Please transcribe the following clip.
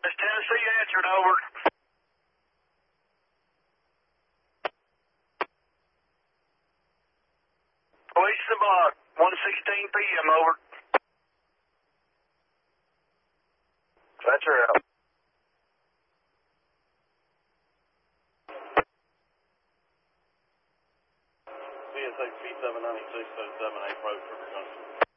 This Tennessee answered, over. Police the block, 1:16 p.m., over. Fletcher out. CSA P796 7 approach River Junction.